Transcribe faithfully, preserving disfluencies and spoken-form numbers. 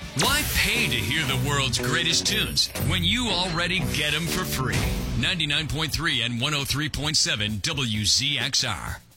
Why pay to hear the world's greatest tunes when you already get them for free? ninety-nine point three and one oh three point seven W Z X R.